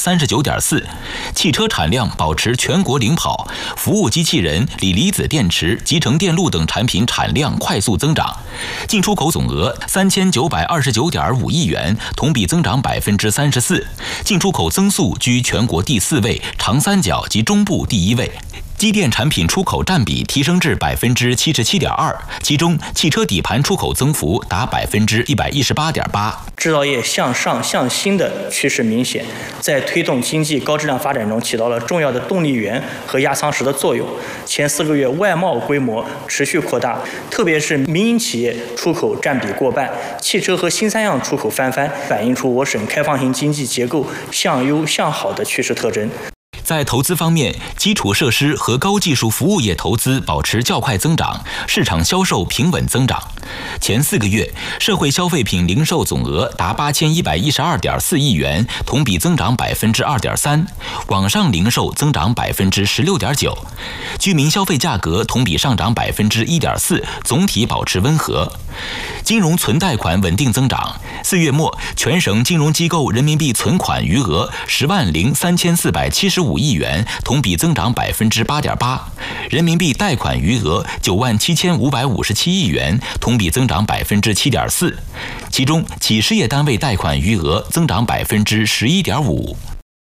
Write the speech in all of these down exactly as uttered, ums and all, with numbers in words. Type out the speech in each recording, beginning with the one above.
三十九点四，汽车产量保持全国领跑，服务机器人、锂离子电池、集成电路等产品产量快速增长，进出口总额三千九百二十九点五亿元，同比增长百分之三十四，进出口增速居全国第四位，长三角及中部第一位。机电产品出口占比提升至百分之七十七点二，其中汽车底盘出口增幅达百分之一百一十八点八。 制造业向上向新的趋势明显，在推动经济高质量发展中起到了重要的动力源和压舱石的作用。前四个月外贸规模持续扩大，特别是民营企业出口占比过半，汽车和新三样出口翻番，反映出我省开放型经济结构向优向好的趋势特征。 在投资方面，基础设施和高技术服务业投资保持较快增长，市场销售平稳增长。前四个月，社会消费品零售总额达八千一百一十二点四亿元，同比增长百分之二点三，网上零售增长百分之十六点九，居民消费价格同比上涨百分之一点四，总体保持温和。金融存贷款稳定增长，四月末，全省金融机构人民币存款余额十万零三千四百七十五亿元，同比增长百分之八点八；人民币贷款余额九万七千五百五十七亿元，同比增长百分之七点四。其中，企事业单位贷款余额增长百分之十一点五。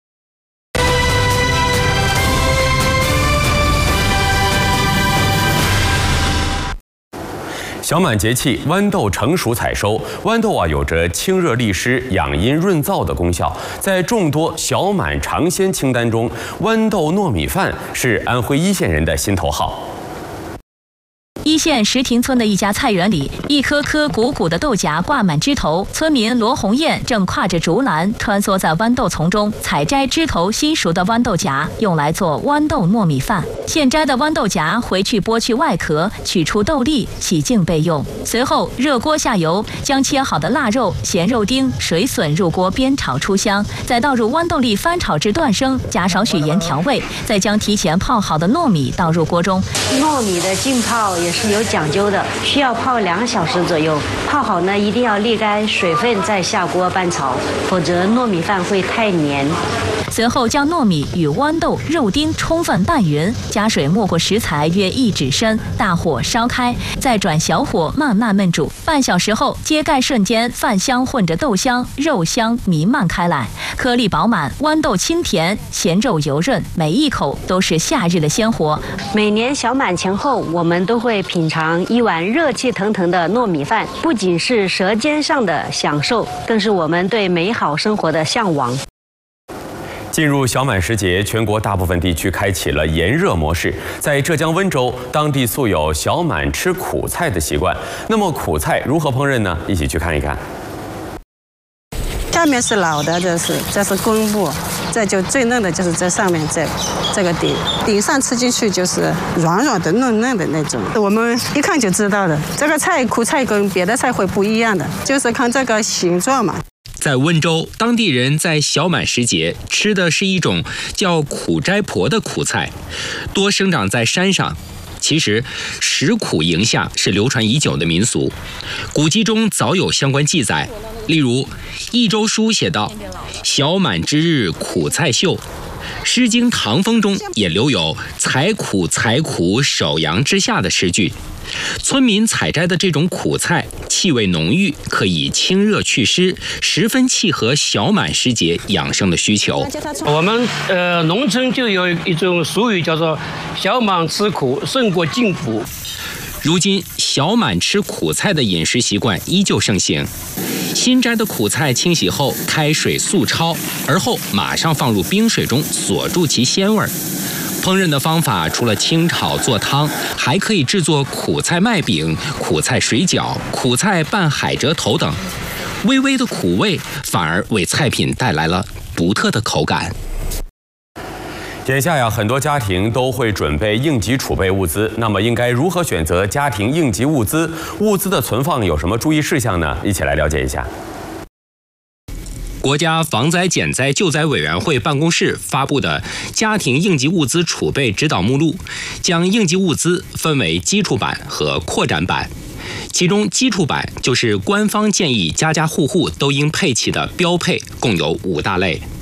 小满节气，豌豆成熟采收。豌豆啊，有着清热利湿、养阴润燥的功效。在众多小满尝鲜清单中，豌豆糯米饭是安徽一线人的心头好。 一线石亭村的一家菜园里，一颗颗鼓鼓的豆荚挂满枝头。村民罗红艳正挎着竹篮穿梭在豌豆丛中，采摘枝头新熟的豌豆荚，用来做豌豆糯米饭。现摘的豌豆荚回去剥去外壳，取出豆粒，洗净备用。随后热锅下油，将切好的腊肉、咸肉丁、水笋入锅煸炒出香，再倒入豌豆粒翻炒至断生，加少许盐调味，再将提前泡好的糯米倒入锅中。 糯米的浸泡也是有讲究的，需要泡两个小时左右。泡好呢，一定要沥干水分再下锅拌炒，否则糯米饭会太黏。 随后将糯米与豌豆、肉丁充分拌匀，加水没过食材约一指深，大火烧开，再转小火慢慢焖煮。半小时后揭盖，瞬间饭香混着豆香，肉香弥漫开来，颗粒饱满，豌豆清甜，咸肉油润，每一口都是夏日的鲜活。 每年小满前后，我们都会品尝一碗热气腾腾的糯米饭，不仅是舌尖上的享受，更是我们对美好生活的向往。 进入小满时节，全国大部分地区开启了炎热模式。在浙江温州，当地素有小满吃苦菜的习惯。那么苦菜如何烹饪呢？一起去看一看。 下面是老的，这是这是根部，这就最嫩的就是这上面这这个顶，顶上吃进去就是软软的、嫩嫩的那种。我们一看就知道的，这个菜苦菜跟别的菜会不一样的，就是看这个形状嘛。 在温州，当地人在小满时节吃的是一种叫苦斋婆的苦菜，多生长在山上。其实，食苦迎夏是流传已久的民俗，古籍中早有相关记载。例如，《益州书》写道：“小满之日苦菜秀。”《诗经·唐风》中也留有“采苦采苦，守阳之下”的诗句。村民采摘的这种苦菜，气味浓郁，可以清热祛湿，十分契合小满时节养生的需求。 我们呃农村就有一种俗语叫做“小满吃苦胜过进补”。 如今，小满吃苦菜的饮食习惯依旧盛行。新摘的苦菜清洗后，开水速焯，而后马上放入冰水中锁住其鲜味儿。烹饪的方法除了清炒做汤，还可以制作苦菜麦饼、苦菜水饺、苦菜拌海蜇头等。微微的苦味反而为菜品带来了独特的口感。 眼下呀，很多家庭都会准备应急储备物资，那么应该如何选择家庭应急物资？物资的存放有什么注意事项呢？一起来了解一下。 国家防灾减灾救灾委员会办公室发布的家庭应急物资储备指导目录，将应急物资分为基础版和扩展版。其中基础版就是官方建议家家户户都应配齐的标配，共有五大类。